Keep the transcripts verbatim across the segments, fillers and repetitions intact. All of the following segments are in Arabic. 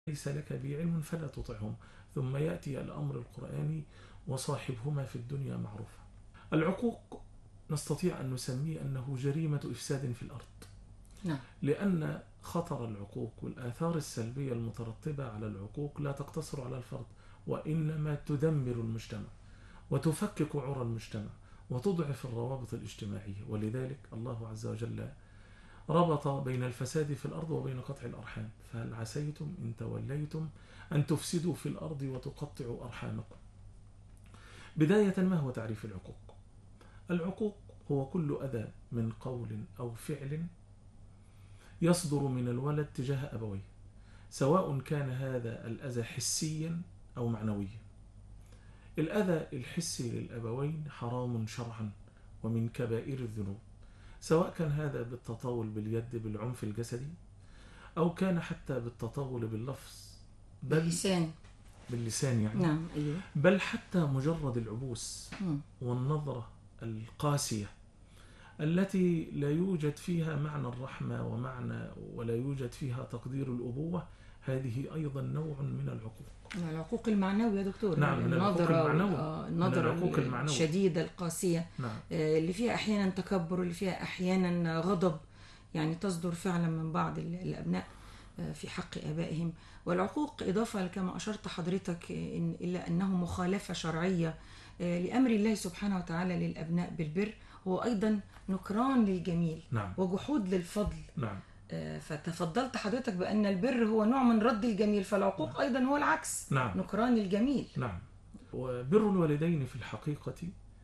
ليس لك به علم فلا تطعهم، ثم يأتي الأمر القرآني وصاحبهما في الدنيا معروفة. العقوق نستطيع أن نسميه أنه جريمة إفساد في الأرض، نعم. لأن خطر العقوق والآثار السلبية المترتبة على العقوق لا تقتصر على الفرد، وإنما تدمر المجتمع وتفكك عرى المجتمع وتضعف الروابط الاجتماعية. ولذلك الله عز وجل ربط بين الفساد في الأرض وبين قطع الأرحام، فهل عسيتم إن توليتم أن تفسدوا في الأرض وتقطعوا أرحامكم. بداية، ما هو تعريف العقوق؟ العقوق هو كل أذى من قول أو فعل يصدر من الولد تجاه أبويه، سواء كان هذا الأذى حسيا أو معنويا. الأذى الحسي للأبوين حرام شرعا ومن كبائر الذنوب، سواء كان هذا بالتطاول باليد بالعنف الجسدي، أو كان حتى بالتطاول باللفظ بل باللسان باللسان يعني نعم أيوه. بل حتى مجرد العبوس مم. والنظرة القاسية التي لا يوجد فيها معنى الرحمة ومعنى ولا يوجد فيها تقدير الأبوة، هذه أيضا نوع من العقوق. العقوق المعنوي يا دكتور. نعم، من العقوق المعنوي. آه النظرة الشديدة القاسية. نعم. آه اللي فيها أحيانا تكبر، اللي فيها أحيانا غضب، يعني تصدر فعلا من بعض الأبناء آه في حق آبائهم. والعقوق إضافة كما أشرت حضرتك إن إلا أنه مخالفة شرعية آه لأمر الله سبحانه وتعالى للأبناء بالبر، هو أيضا نكران للجميل. نعم. وجحود للفضل. نعم. فتفضلت حضرتك بأن البر هو نوع من رد الجميل، فالعقوق نعم. أيضا هو العكس. نعم. نكران الجميل. نعم. وبر الوالدين في الحقيقة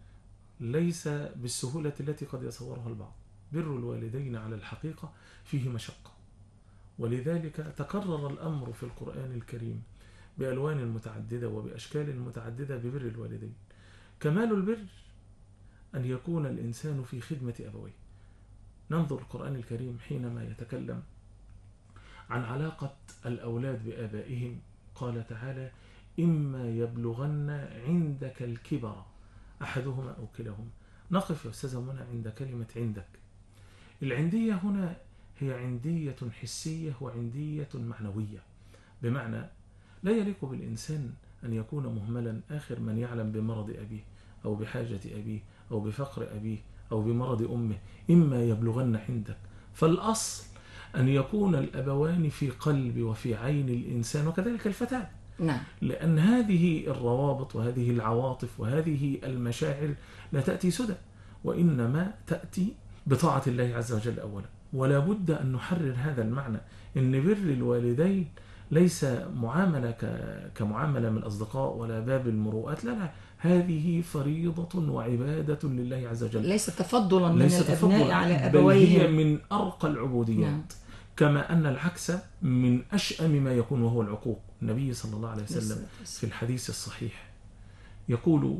ليس بالسهولة التي قد يصورها البعض. بر الوالدين على الحقيقة فيه مشقة، ولذلك تكرر الأمر في القرآن الكريم بألوان متعددة وبأشكال متعددة ببر الوالدين. كمال البر أن يكون الإنسان في خدمة أبويه. ننظر القرآن الكريم حينما يتكلم عن علاقة الأولاد بآبائهم، قال تعالى: إما يبلغن عندك الكبر أحدهما أو كلاهما. نقف يا أستاذ منى عند كلمة عندك. العندية هنا هي عندية حسية وعندية معنوية، بمعنى لا يليق بالإنسان أن يكون مهملا آخر من يعلم بمرض أبيه أو بحاجة أبيه أو بفقر أبيه أو بمرض أمه. إما يبلغن عندك، فالأصل أن يكون الأبوان في قلب وفي عين الإنسان، وكذلك الفتاة. نعم. لأن هذه الروابط وهذه العواطف وهذه المشاعر لا تأتي سدى، وإنما تأتي بطاعة الله عز وجل أولا. ولا بد أن نحرر هذا المعنى، إن بر الوالدين ليس معاملة كمعاملة من الأصدقاء ولا باب المروءات، لا لا، هذه فريضة وعبادة لله عز وجل، ليس تفضلا من ليس الأبناء تفضل على أبويهم، بل أبويهم، هي من أرقى العبوديات. نعم. كما أن العكس من أشأم ما يكون وهو العقوق. النبي صلى الله عليه وسلم في الحديث الصحيح يقول: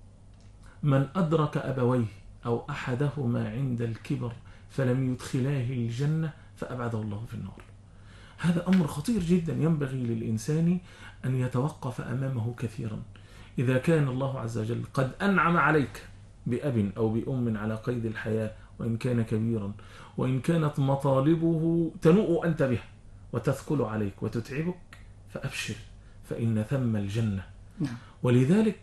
من أدرك أبويه أو أحدهما عند الكبر فلم يدخلاه الجنة فأبعده الله في النار. هذا أمر خطير جدا، ينبغي للإنسان أن يتوقف أمامه كثيرا. إذا كان الله عز وجل قد أنعم عليك بأب أو بأم على قيد الحياة، وإن كان كبيرا، وإن كانت مطالبه تنوء أنت بها وتثقل عليك وتتعبك، فأبشر، فإن ثم الجنة. نعم. ولذلك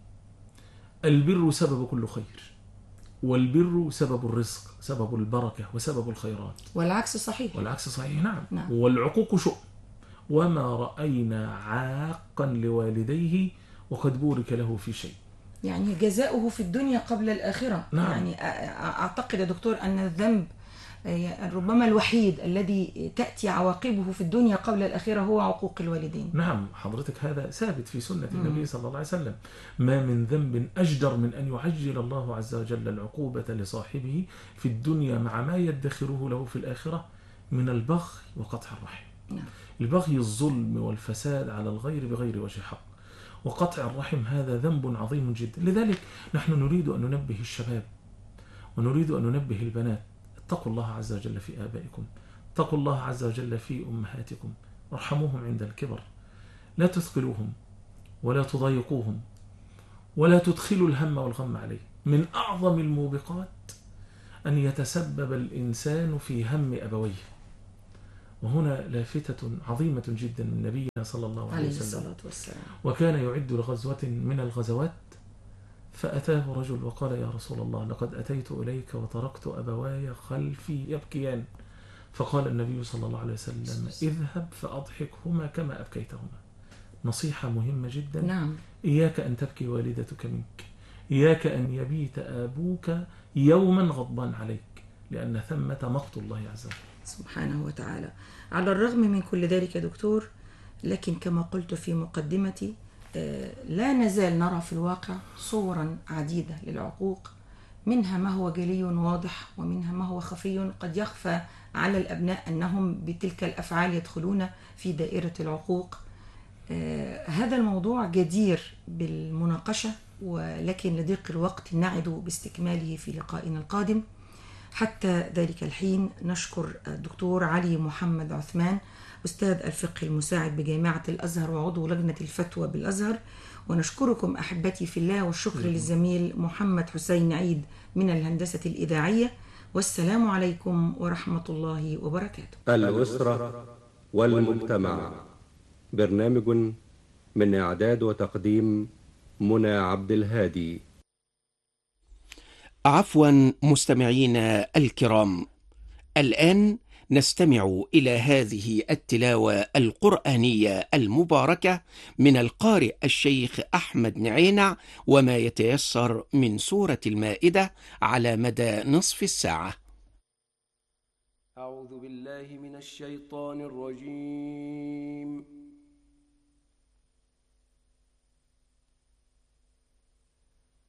البر سبب كل خير، والبر سبب الرزق، سبب البركة وسبب الخيرات، والعكس صحيح. والعكس صحيح. نعم. نعم. والعقوق شؤم، وما رأينا عاقا لوالديه وقد بورك له في شيء. يعني جزاؤه في الدنيا قبل الآخرة. نعم. يعني أعتقد يا دكتور أن الذنب ربما الوحيد الذي تأتي عواقبه في الدنيا قبل الآخرة هو عقوق الوالدين. نعم حضرتك، هذا ثابت في سنة النبي صلى الله عليه وسلم. ما من ذنب أجدر من أن يعجل الله عز وجل العقوبة لصاحبه في الدنيا مع ما يدخره له في الآخرة من البغي وقطع الرحم. نعم. البغي الظلم والفساد على الغير بغير وجه حق، وقطع الرحم هذا ذنب عظيم جدا. لذلك نحن نريد أن ننبه الشباب ونريد أن ننبه البنات: اتقوا الله عز وجل في آبائكم، اتقوا الله عز وجل في أمهاتكم، ارحموهم عند الكبر، لا تثقلوهم ولا تضايقوهم ولا تدخلوا الهم والغم عليه. من أعظم الموبقات أن يتسبب الإنسان في هم أبويه وهنا لافتة عظيمة جدا من نبينا صلى الله عليه عليه وسلم. الصلاة والسلام. وكان يعد لغزوة من الغزوات، فأتاه رجل وقال: يا رسول الله، لقد أتيت إليك وتركت أبواي خلفي يبكيان. فقال النبي صلى الله عليه وسلم: اذهب فأضحكهما كما أبكيتهما. نصيحة مهمة جدا. نعم. إياك أن تبكي والدتك منك، إياك أن يبيت أبوك يوما غضبان عليك، لأن ثمة مقت الله عز وجل سبحانه وتعالى. على الرغم من كل ذلك يا دكتور، لكن كما قلت في مقدمتي، لا نزال نرى في الواقع صورا عديدة للعقوق، منها ما هو جلي واضح، ومنها ما هو خفي قد يخفى على الأبناء أنهم بتلك الأفعال يدخلون في دائرة العقوق. هذا الموضوع جدير بالمناقشة، ولكن لضيق الوقت نعد باستكماله في لقائنا القادم. حتى ذلك الحين نشكر الدكتور علي محمد عثمان، أستاذ الفقه المساعد بجامعة الأزهر وعضو لجنة الفتوى بالأزهر، ونشكركم أحبتي في الله، والشكر للزميل محمد حسين عيد من الهندسة الإذاعية. والسلام عليكم ورحمة الله وبركاته. الأسرة والمجتمع، برنامج من إعداد وتقديم منى عبد الهادي. عفوا مستمعينا الكرام، الآن نستمع إلى هذه التلاوة القرآنية المباركة من القارئ الشيخ أحمد نعينع، وما يتيسر من سورة المائدة على مدى نصف الساعة. أعوذ بالله من الشيطان الرجيم.